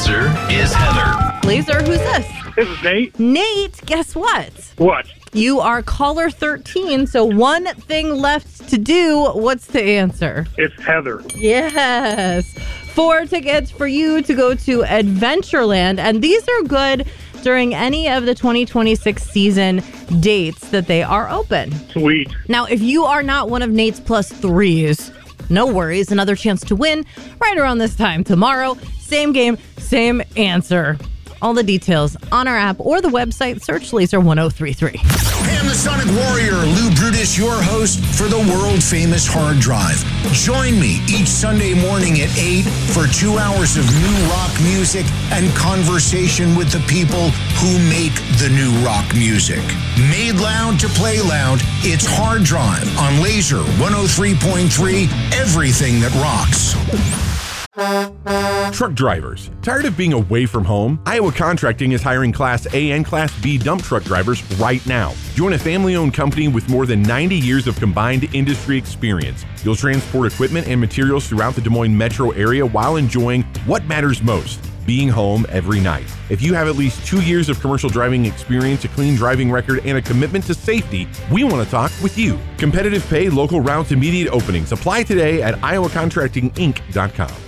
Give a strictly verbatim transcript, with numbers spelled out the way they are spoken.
answer is Heather. Laser, who's this? This is Nate. Nate, guess what? What? You are caller thirteen, so one thing left to do. What's the answer? It's Heather. Yes. Four tickets for you to go to Adventureland, and these are good during any of the twenty twenty-six season dates that they are open. Sweet. Now, if you are not one of Nate's plus threes, no worries. Another chance to win right around this time tomorrow. Same game, same answer. All the details on our app or the website. Search Laser one oh three three. Hey, I'm the Sonic Warrior, Lou Brutus, your host for the world-famous Hard Drive. Join me each Sunday morning at eight for two hours of new rock music and conversation with the people who make the new rock music. Made loud to play loud, it's Hard Drive on Laser one oh three point three, everything that rocks. Truck drivers, tired of being away from home? Iowa Contracting is hiring Class A and Class B dump truck drivers right now. Join a family-owned company with more than ninety years of combined industry experience. You'll transport equipment and materials throughout the Des Moines metro area while enjoying what matters most, being home every night. If you have at least two years of commercial driving experience, a clean driving record, and a commitment to safety, we want to talk with you. Competitive pay, local routes, immediate openings. Apply today at iowa contracting inc dot com.